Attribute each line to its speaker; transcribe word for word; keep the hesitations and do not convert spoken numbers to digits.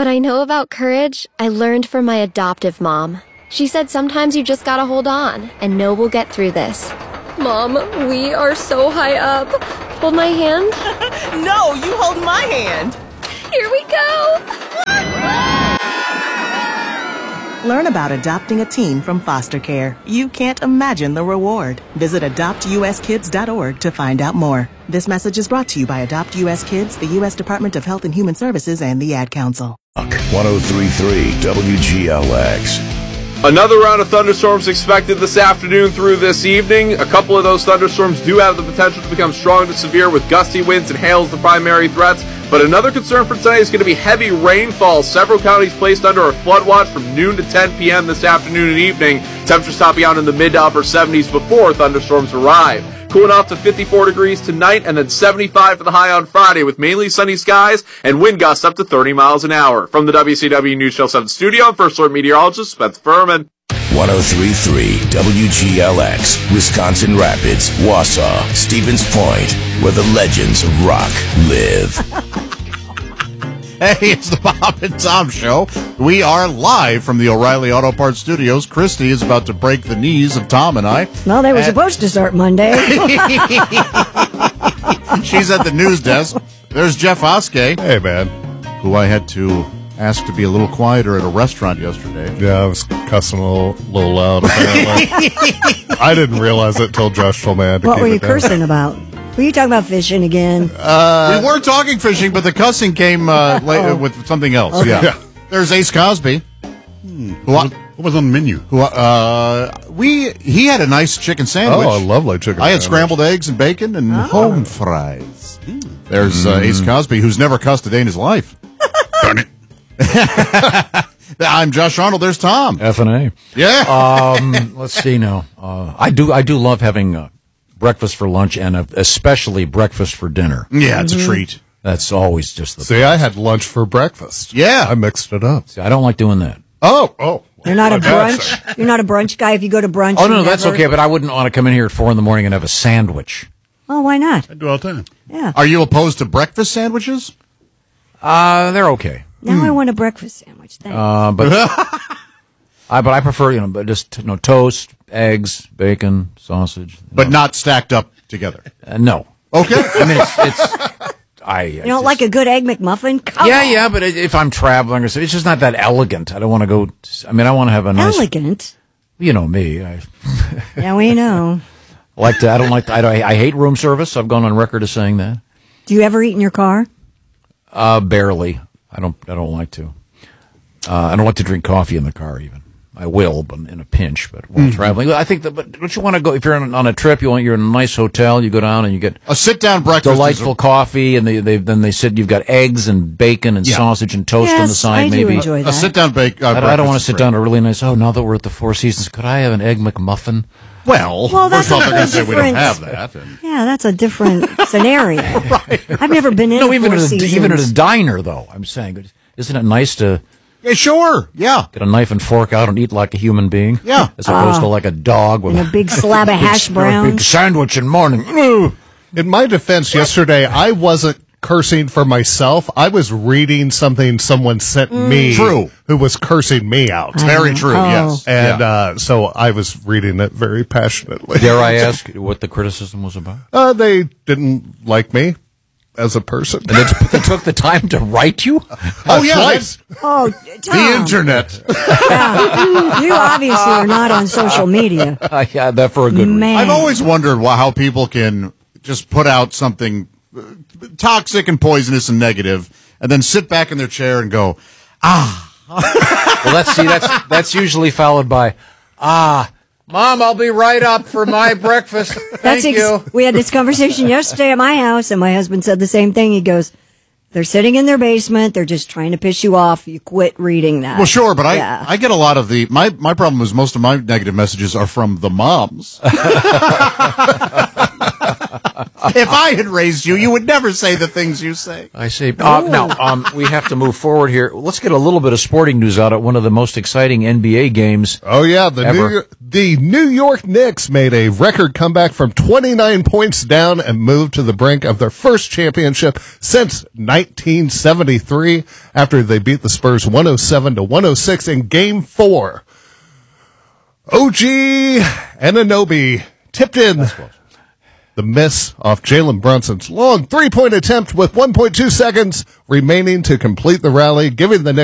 Speaker 1: What I know about courage, I learned from my adoptive mom. She said sometimes you just gotta hold on and know we'll get through this. Mom, we are so high up. Hold my hand.
Speaker 2: No, you hold my hand.
Speaker 1: Here we go.
Speaker 2: Learn about adopting a teen from foster care. You can't imagine the reward. Visit adopt u s kids dot org to find out more. This message is brought to you by Adopt U S Kids, the U S Department of Health and Human Services, and the Ad Council.
Speaker 3: one oh three point three W G L X.
Speaker 4: Another round of thunderstorms expected this afternoon through this evening. A couple of those thunderstorms do have the potential to become strong to severe, with gusty winds and hail as the primary threats. But another concern for tonight is going to be heavy rainfall. Several counties placed under a flood watch from noon to ten p.m. this afternoon and evening. Temperatures topping out in the mid to upper seventies before thunderstorms arrive. Cooling off to fifty-four degrees tonight and then seventy-five for the high on Friday, with mainly sunny skies and wind gusts up to thirty miles an hour. From the W C W News Channel seven studio, I'm First Alert meteorologist Spencer Furman.
Speaker 3: one oh three point three W G L X, Wisconsin Rapids, Wausau, Stevens Point, where the legends of rock live.
Speaker 5: Hey, it's the Bob and Tom Show. We are live from the O'Reilly Auto Parts Studios. Christy is about to break the knees of Tom and I.
Speaker 6: Well, they were
Speaker 5: and
Speaker 6: supposed to start Monday.
Speaker 5: She's at the news desk. There's Jeff Oskey.
Speaker 7: Hey, man.
Speaker 5: Who I had to ask to be a little quieter at a restaurant yesterday.
Speaker 7: Yeah, I was cussing a little, little loud, apparently. I didn't realize it until Josh told me I had to
Speaker 6: What
Speaker 7: keep
Speaker 6: were
Speaker 7: it
Speaker 6: you
Speaker 7: down.
Speaker 6: cursing about? Were you talking about fishing again?
Speaker 5: Uh, we were talking fishing, but the cussing came uh, later with something else.
Speaker 6: Okay.
Speaker 5: Yeah.
Speaker 7: Yeah.
Speaker 5: There's Ace Cosby.
Speaker 7: Hmm.
Speaker 5: Who I,
Speaker 7: What was on the menu?
Speaker 5: who uh, we he had a nice chicken sandwich.
Speaker 7: Oh, a lovely chicken
Speaker 5: I had
Speaker 7: sandwich.
Speaker 5: scrambled eggs and bacon and home fries. There's uh, Ace Cosby, who's never cussed a day in his life. Darn it. I'm Josh Arnold. There's Tom.
Speaker 8: F and A.
Speaker 5: Yeah.
Speaker 8: Um, let's see now. Uh, I do. I do love having uh, breakfast for lunch and uh, especially breakfast for dinner.
Speaker 5: Yeah, it's a treat.
Speaker 8: That's always just the.
Speaker 7: See, I had lunch for breakfast.
Speaker 5: Yeah.
Speaker 7: I mixed it up.
Speaker 8: See, I don't like doing that.
Speaker 5: Oh,
Speaker 7: Oh.
Speaker 6: You're not a
Speaker 7: I gotta say.
Speaker 6: brunch. You're not a brunch guy. If you go to brunch,
Speaker 8: Oh
Speaker 6: you
Speaker 8: no, that's
Speaker 6: never-
Speaker 8: okay. But I wouldn't want to come in here at four in the morning and have a sandwich.
Speaker 6: Oh, why not?
Speaker 7: I do all the time.
Speaker 6: Yeah.
Speaker 5: are you opposed to breakfast sandwiches?
Speaker 8: Uh, they're okay.
Speaker 6: Now I want a breakfast sandwich. Thanks.
Speaker 8: Uh, but I but I prefer you know, but just you know, toast, eggs, bacon, sausage.
Speaker 5: But not stacked up together.
Speaker 8: Uh, no.
Speaker 5: Okay.
Speaker 8: I mean, it's. it's I.
Speaker 6: you don't like a good egg McMuffin? Come
Speaker 8: Yeah,
Speaker 6: on.
Speaker 8: yeah, but if I'm traveling or something, it's just not that elegant. I don't want to go. I mean, I want to have a nice.
Speaker 6: Elegant.
Speaker 8: You know me. I
Speaker 6: Yeah, we know.
Speaker 8: like to. I don't like. To, I, don't, I hate room service. I've gone on record as saying that.
Speaker 6: Do you ever eat in your car?
Speaker 8: Uh, barely. I don't. I don't like to. Uh, I don't like to drink coffee in the car. Even I will, but in a pinch. But while traveling, I think that. But don't you want to go? If you're on, on a trip, you want you're in a nice hotel. You go down and you get
Speaker 5: A sit-down breakfast.
Speaker 8: delightful
Speaker 5: is
Speaker 8: coffee, and they, they then they sit. You've got eggs and bacon and
Speaker 5: Yeah.
Speaker 8: sausage and toast on the
Speaker 6: Yes,
Speaker 8: side.
Speaker 6: I do
Speaker 8: maybe.
Speaker 6: enjoy
Speaker 5: a,
Speaker 6: that.
Speaker 5: a sit-down bake. Uh,
Speaker 8: I, don't- I don't want to
Speaker 5: breakfast
Speaker 8: sit
Speaker 5: is
Speaker 8: down
Speaker 5: great.
Speaker 8: to a really nice. Oh, now that we're at the Four Seasons, could I have an egg McMuffin?
Speaker 5: Well,
Speaker 6: Well, that's
Speaker 5: first of all,
Speaker 6: a
Speaker 5: they're going
Speaker 6: whole
Speaker 5: to say we don't
Speaker 6: different-
Speaker 5: have that. And
Speaker 6: Yeah, that's a different scenario. I've never been in
Speaker 8: No,
Speaker 6: a
Speaker 8: even
Speaker 6: Four
Speaker 8: at a,
Speaker 6: Seasons.
Speaker 8: even at a diner, though. I'm saying, isn't it nice to
Speaker 5: yeah, sure. Yeah.
Speaker 8: get a knife and fork out and eat like a human being?
Speaker 5: Yeah.
Speaker 8: As opposed to like a dog with
Speaker 6: and a big slab of hash
Speaker 8: big
Speaker 6: browns.
Speaker 8: sandwich in the morning. Ugh.
Speaker 7: In my defense, yesterday, I wasn't cursing for myself. I was reading something someone sent me.
Speaker 5: True.
Speaker 7: Who was cursing me out.
Speaker 5: Very true,
Speaker 6: Oh.
Speaker 5: yes.
Speaker 7: And
Speaker 5: Yeah.
Speaker 7: uh, so I was reading it very passionately.
Speaker 8: Dare I ask what the criticism was about?
Speaker 7: Uh, they didn't like me as a person.
Speaker 8: And they, t- they took the time to write you?
Speaker 5: Oh, yeah.
Speaker 7: twice.
Speaker 5: that's
Speaker 6: Oh, Tom.
Speaker 5: the internet.
Speaker 6: Yeah. You obviously are not on social media.
Speaker 8: I had that for a good reason.
Speaker 6: Man.
Speaker 5: I've always wondered why, how people can just put out something uh, toxic and poisonous and negative and then sit back in their chair and go,
Speaker 8: Well, let's see. That's that's usually followed by, ah, Mom, I'll be right up for my breakfast. Thank
Speaker 6: That's ex-
Speaker 8: you.
Speaker 6: We had this conversation yesterday at my house, and my husband said the same thing. He goes, "They're sitting in their basement. They're just trying to piss you off. You quit reading that."
Speaker 5: well, sure, but I,
Speaker 6: Yeah.
Speaker 5: I get a lot of the, my, my problem is most of my negative messages are from the moms. If I had raised you, you would never say the things you say.
Speaker 8: I say. Uh, now, um, we have to move forward here. Let's get a little bit of sporting news out at one of the most exciting N B A games.
Speaker 7: Oh, yeah. The
Speaker 8: Ever.
Speaker 7: New, The New York Knicks made a record comeback from twenty-nine points down and moved to the brink of their first championship since nineteen seventy-three after they beat the Spurs one oh seven to one oh six in Game four. O G Anunoby tipped in the miss off Jalen Brunson's long three-point attempt with one point two seconds remaining to complete the rally, giving the Knicks